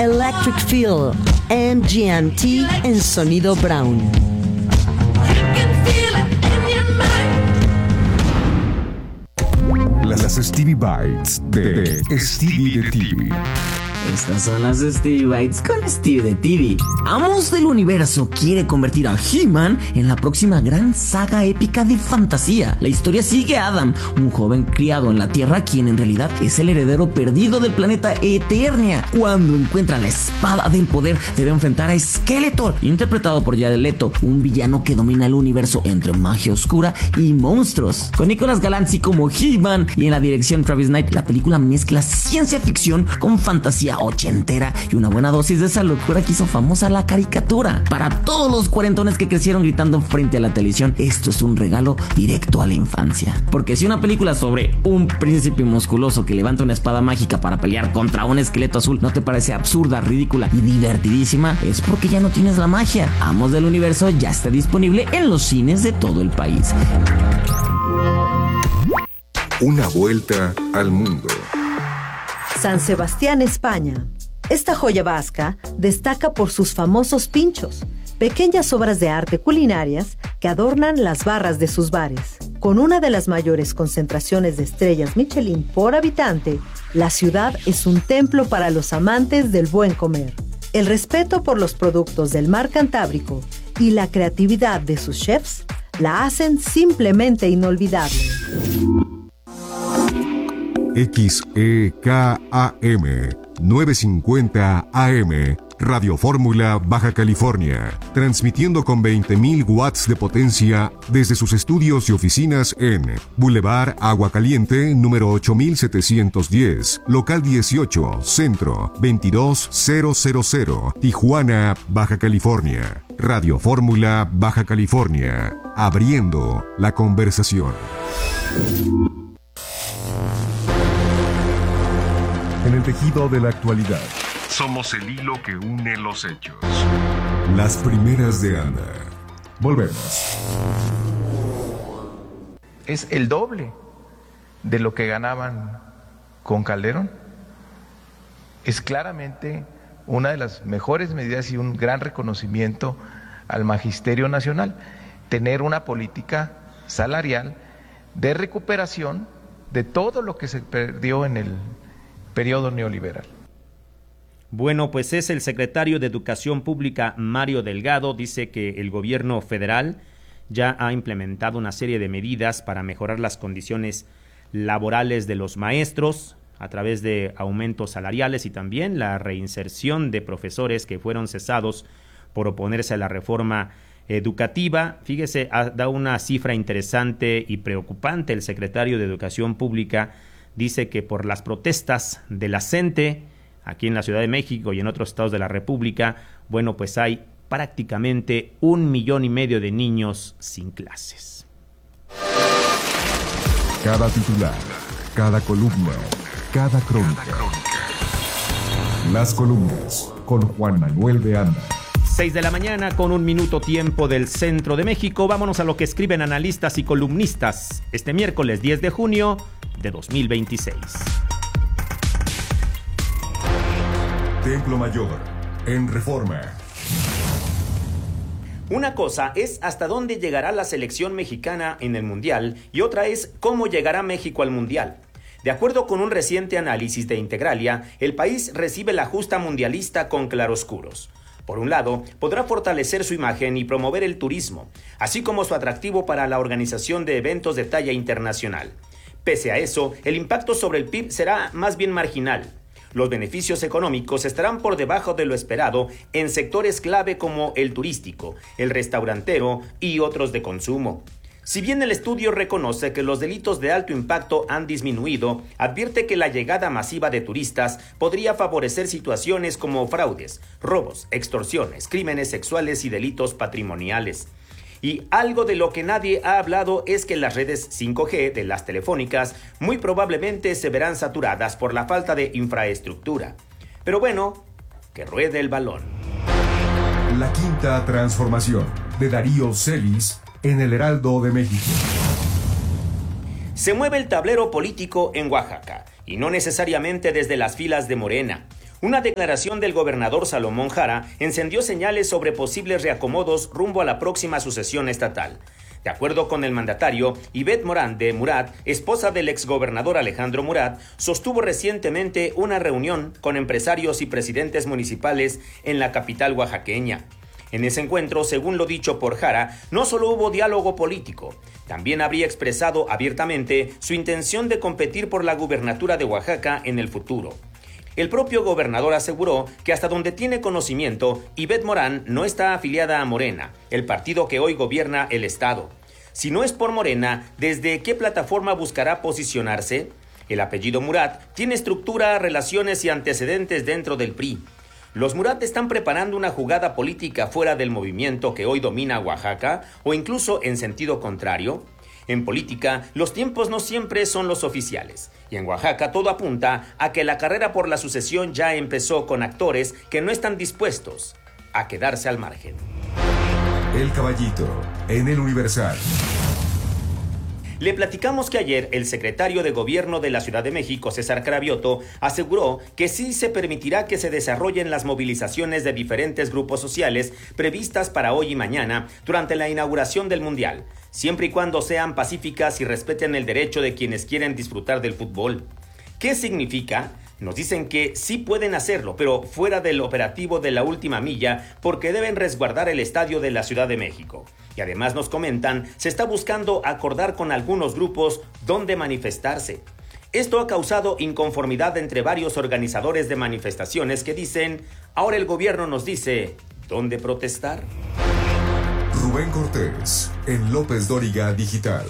Electric Feel, MGMT en sonido Brown. Las Stevie Bites de Stevie de TV. Estas son las Stevie Bites con Stevie de TV. Amos del Universo quiere convertir a He-Man en la próxima gran saga épica de fantasía. La historia sigue a Adam, un joven criado en la Tierra, quien en realidad es el heredero perdido del planeta Eternia. Cuando encuentra la espada del poder, debe enfrentar a Skeletor, interpretado por Jared Leto, un villano que domina el universo entre magia oscura y monstruos. Con Nicolas Galanzi como He-Man y en la dirección Travis Knight, la película mezcla ciencia ficción con fantasía ochentera y una buena dosis de esa locura que hizo famosa la caricatura. Para todos los cuarentones que crecieron gritando frente a la televisión, esto es un regalo directo a la infancia. Porque si una película sobre un príncipe musculoso que levanta una espada mágica para pelear contra un esqueleto azul no te parece absurda, ridícula y divertidísima, es porque ya no tienes la magia. Amos del Universo ya está disponible en los cines de todo el país. Una vuelta al mundo. San Sebastián, España. Esta joya vasca destaca por sus famosos pinchos, pequeñas obras de arte culinarias que adornan las barras de sus bares. Con una de las mayores concentraciones de estrellas Michelin por habitante, la ciudad es un templo para los amantes del buen comer. El respeto por los productos del mar Cantábrico y la creatividad de sus chefs la hacen simplemente inolvidable. XEKAM 950 AM Radio Fórmula, Baja California, transmitiendo con 20.000 watts de potencia desde sus estudios y oficinas en Boulevard Agua Caliente, número 8710, local 18, centro 22000, Tijuana, Baja California. Radio Fórmula, Baja California, abriendo la conversación. En el tejido de la actualidad, somos el hilo que une los hechos. Las primeras de Anda. Volvemos. Es el doble de lo que ganaban con Calderón. Es claramente una de las mejores medidas y un gran reconocimiento al Magisterio Nacional, tener una política salarial de recuperación de todo lo que se perdió en el periodo neoliberal. Bueno, pues es el secretario de Educación Pública, Mario Delgado, dice que el gobierno federal ya ha implementado una serie de medidas para mejorar las condiciones laborales de los maestros a través de aumentos salariales y también la reinserción de profesores que fueron cesados por oponerse a la reforma educativa. Fíjese, da una cifra interesante y preocupante el secretario de Educación Pública. Dice que por las protestas de la CENTE, aquí en la Ciudad de México y en otros estados de la República, bueno, pues hay prácticamente 1,5 millones de niños sin clases. Cada titular, cada columna, cada crónica. Las columnas con Juan Manuel de Anda. 6 de la mañana con 1 minuto tiempo del centro de México. Vámonos a lo que escriben analistas y columnistas este miércoles 10 de junio de 2026. Templo Mayor, en Reforma. Una cosa es hasta dónde llegará la selección mexicana en el Mundial y otra es cómo llegará México al Mundial. De acuerdo con un reciente análisis de Integralia, el país recibe la justa mundialista con claroscuros. Por un lado, podrá fortalecer su imagen y promover el turismo, así como su atractivo para la organización de eventos de talla internacional. Pese a eso, el impacto sobre el PIB será más bien marginal. Los beneficios económicos estarán por debajo de lo esperado en sectores clave como el turístico, el restaurantero y otros de consumo. Si bien el estudio reconoce que los delitos de alto impacto han disminuido, advierte que la llegada masiva de turistas podría favorecer situaciones como fraudes, robos, extorsiones, crímenes sexuales y delitos patrimoniales. Y algo de lo que nadie ha hablado es que las redes 5G de las telefónicas muy probablemente se verán saturadas por la falta de infraestructura. Pero bueno, que ruede el balón. La quinta transformación de Darío Celis en el Heraldo de México. Se mueve el tablero político en Oaxaca, y no necesariamente desde las filas de Morena. Una declaración del gobernador Salomón Jara encendió señales sobre posibles reacomodos rumbo a la próxima sucesión estatal. De acuerdo con el mandatario, Ivette Morán de Murat, esposa del exgobernador Alejandro Murat, sostuvo recientemente una reunión con empresarios y presidentes municipales en la capital oaxaqueña. En ese encuentro, según lo dicho por Jara, no solo hubo diálogo político, también habría expresado abiertamente su intención de competir por la gubernatura de Oaxaca en el futuro. El propio gobernador aseguró que hasta donde tiene conocimiento, Ivette Morán no está afiliada a Morena, el partido que hoy gobierna el estado. Si no es por Morena, ¿desde qué plataforma buscará posicionarse? El apellido Murat tiene estructura, relaciones y antecedentes dentro del PRI. ¿Los Murat están preparando una jugada política fuera del movimiento que hoy domina Oaxaca o incluso en sentido contrario? En política, los tiempos no siempre son los oficiales, y en Oaxaca todo apunta a que la carrera por la sucesión ya empezó con actores que no están dispuestos a quedarse al margen. El Caballito, en El Universal. Le platicamos que ayer el secretario de Gobierno de la Ciudad de México, César Cravioto, aseguró que sí se permitirá que se desarrollen las movilizaciones de diferentes grupos sociales previstas para hoy y mañana durante la inauguración del Mundial, siempre y cuando sean pacíficas y respeten el derecho de quienes quieren disfrutar del fútbol. ¿Qué significa? Nos dicen que sí pueden hacerlo, pero fuera del operativo de la última milla, porque deben resguardar el estadio de la Ciudad de México. Y además nos comentan, se está buscando acordar con algunos grupos dónde manifestarse. Esto ha causado inconformidad entre varios organizadores de manifestaciones que dicen, ahora el gobierno nos dice, ¿dónde protestar? Rubén Cortés, en López Dóriga Digital.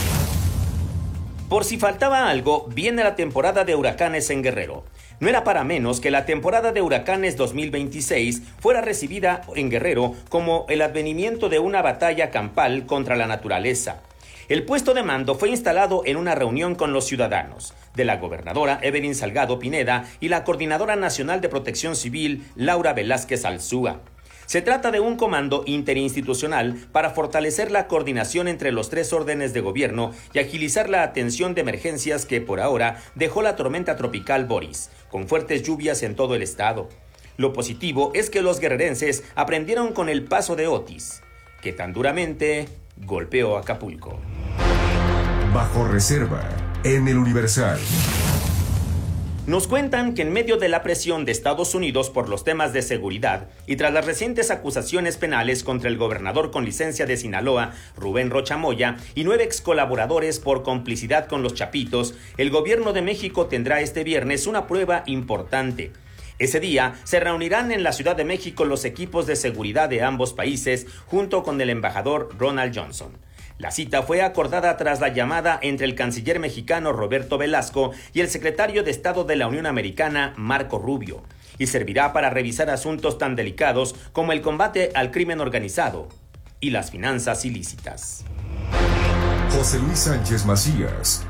Por si faltaba algo, viene la temporada de huracanes en Guerrero. No era para menos que la temporada de huracanes 2026 fuera recibida en Guerrero como el advenimiento de una batalla campal contra la naturaleza. El puesto de mando fue instalado en una reunión con los ciudadanos, de la gobernadora Evelyn Salgado Pineda y la Coordinadora Nacional de Protección Civil, Laura Velázquez Alzúa. Se trata de un comando interinstitucional para fortalecer la coordinación entre los tres órdenes de gobierno y agilizar la atención de emergencias que por ahora dejó la tormenta tropical Boris, con fuertes lluvias en todo el estado. Lo positivo es que los guerrerenses aprendieron con el paso de Otis, que tan duramente golpeó Acapulco. Bajo reserva, en El Universal. Nos cuentan que en medio de la presión de Estados Unidos por los temas de seguridad y tras las recientes acusaciones penales contra el gobernador con licencia de Sinaloa, Rubén Rocha Moya, y 9 ex colaboradores por complicidad con los Chapitos, el gobierno de México tendrá este viernes una prueba importante. Ese día se reunirán en la Ciudad de México los equipos de seguridad de ambos países junto con el embajador Ronald Johnson. La cita fue acordada tras la llamada entre el canciller mexicano Roberto Velasco y el secretario de Estado de la Unión Americana, Marco Rubio, y servirá para revisar asuntos tan delicados como el combate al crimen organizado y las finanzas ilícitas. José Luis Sánchez Macías.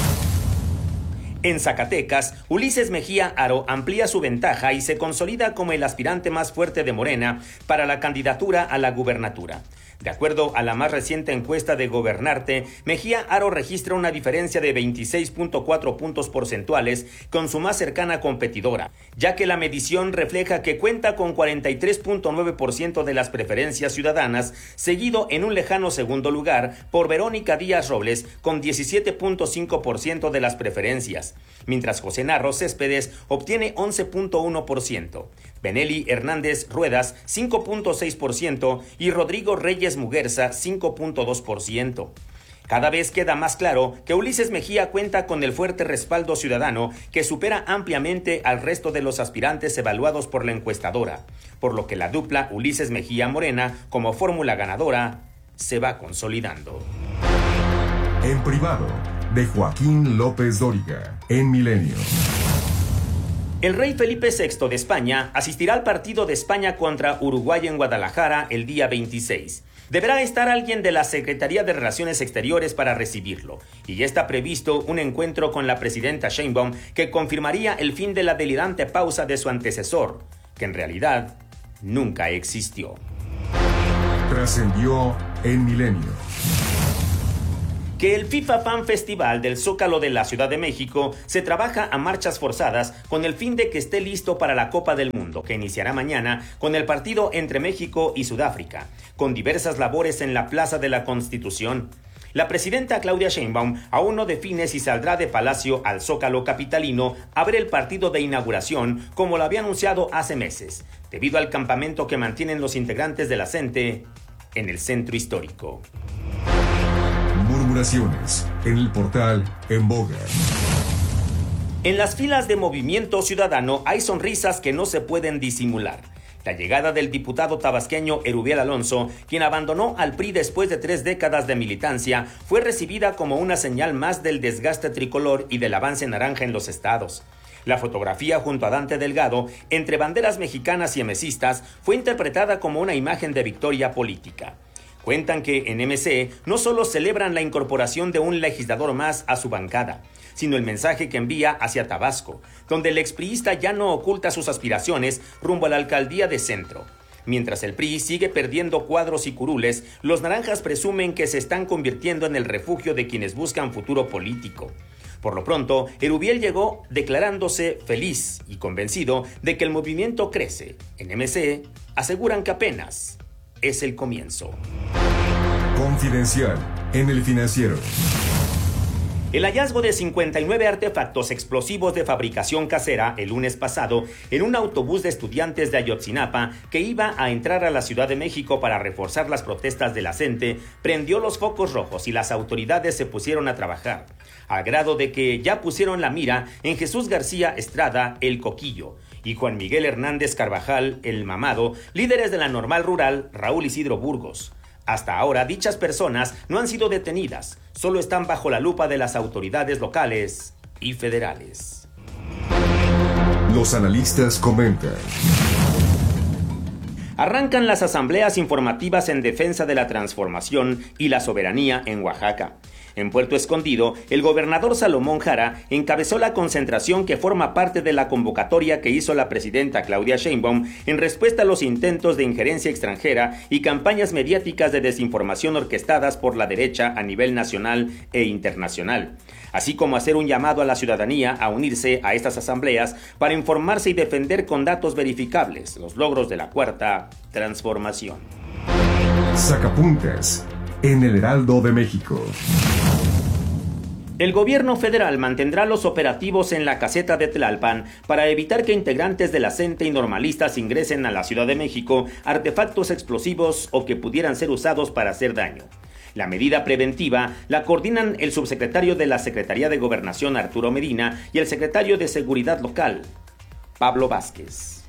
En Zacatecas, Ulises Mejía Aro amplía su ventaja y se consolida como el aspirante más fuerte de Morena para la candidatura a la gubernatura. De acuerdo a la más reciente encuesta de Gobernarte, Mejía Aro registra una diferencia de 26.4 puntos porcentuales con su más cercana competidora, ya que la medición refleja que cuenta con 43.9% de las preferencias ciudadanas, seguido en un lejano segundo lugar por Verónica Díaz Robles con 17.5% de las preferencias, mientras José Narro Céspedes obtiene 11.1%, Benelli Hernández Ruedas 5.6% y Rodrigo Reyes Muguerza 5.2%. Cada vez queda más claro que Ulises Mejía cuenta con el fuerte respaldo ciudadano que supera ampliamente al resto de los aspirantes evaluados por la encuestadora, por lo que la dupla Ulises Mejía Morena como fórmula ganadora se va consolidando. En privado, de Joaquín López Dóriga, en Milenio. El rey Felipe VI de España asistirá al partido de España contra Uruguay en Guadalajara el día 26. Deberá estar alguien de la Secretaría de Relaciones Exteriores para recibirlo, y ya está previsto un encuentro con la presidenta Sheinbaum que confirmaría el fin de la delirante pausa de su antecesor, que en realidad nunca existió. Trascendió en Milenio. Que el FIFA Fan Festival del Zócalo de la Ciudad de México se trabaja a marchas forzadas con el fin de que esté listo para la Copa del Mundo, que iniciará mañana con el partido entre México y Sudáfrica, con diversas labores en la Plaza de la Constitución. La presidenta Claudia Sheinbaum aún no define si saldrá de Palacio al Zócalo capitalino a ver el partido de inauguración, como lo había anunciado hace meses, debido al campamento que mantienen los integrantes de la CENTE en el centro histórico. Murmuraciones en el portal En Boga. En las filas de Movimiento Ciudadano hay sonrisas que no se pueden disimular. La llegada del diputado tabasqueño Erubiel Alonso, quien abandonó al PRI después de 3 décadas de militancia, fue recibida como una señal más del desgaste tricolor y del avance naranja en los estados. La fotografía junto a Dante Delgado, entre banderas mexicanas y emesistas, fue interpretada como una imagen de victoria política. Cuentan que en MC no solo celebran la incorporación de un legislador más a su bancada, sino el mensaje que envía hacia Tabasco, donde el expriista ya no oculta sus aspiraciones rumbo a la alcaldía de Centro. Mientras el PRI sigue perdiendo cuadros y curules, los naranjas presumen que se están convirtiendo en el refugio de quienes buscan futuro político. Por lo pronto, Erubiel llegó declarándose feliz y convencido de que el movimiento crece. En MC aseguran que apenas es el comienzo. Confidencial en El Financiero. El hallazgo de 59 artefactos explosivos de fabricación casera el lunes pasado en un autobús de estudiantes de Ayotzinapa que iba a entrar a la Ciudad de México para reforzar las protestas de la CENTE prendió los focos rojos y las autoridades se pusieron a trabajar, al grado de que ya pusieron la mira en Jesús García Estrada, el Coquillo, y Juan Miguel Hernández Carvajal, el Mamado, líderes de la Normal Rural Raúl Isidro Burgos. Hasta ahora, dichas personas no han sido detenidas, solo están bajo la lupa de las autoridades locales y federales. Los analistas comentan. Arrancan las asambleas informativas en defensa de la transformación y la soberanía en Oaxaca. En Puerto Escondido, el gobernador Salomón Jara encabezó la concentración que forma parte de la convocatoria que hizo la presidenta Claudia Sheinbaum en respuesta a los intentos de injerencia extranjera y campañas mediáticas de desinformación orquestadas por la derecha a nivel nacional e internacional, así como hacer un llamado a la ciudadanía a unirse a estas asambleas para informarse y defender con datos verificables los logros de la Cuarta Transformación. Sacapuntas en el Heraldo de México. El gobierno federal mantendrá los operativos en la caseta de Tlalpan para evitar que integrantes de la CENTE y normalistas ingresen a la Ciudad de México artefactos explosivos o que pudieran ser usados para hacer daño. La medida preventiva la coordinan el subsecretario de la Secretaría de Gobernación Arturo Medina y el secretario de Seguridad Local, Pablo Vázquez.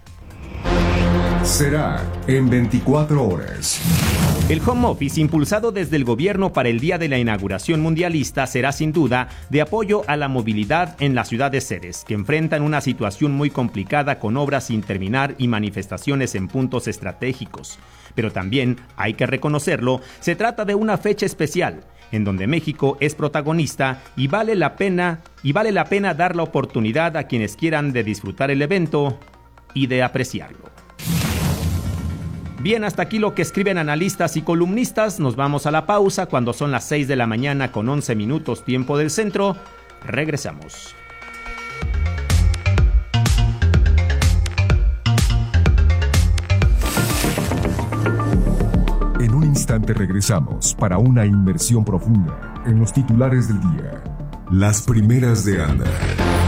Será en 24 horas. El home office impulsado desde el gobierno para el día de la inauguración mundialista será sin duda de apoyo a la movilidad en las ciudades sedes, que enfrentan una situación muy complicada con obras sin terminar y manifestaciones en puntos estratégicos. Pero también, hay que reconocerlo, se trata de una fecha especial, en donde México es protagonista y vale la pena dar la oportunidad a quienes quieran de disfrutar el evento y de apreciarlo. Bien, hasta aquí lo que escriben analistas y columnistas. Nos vamos a la pausa cuando son las 6 de la mañana con 11 minutos tiempo del centro. Regresamos. En un instante regresamos para una inmersión profunda en los titulares del día. Las primeras de Ana.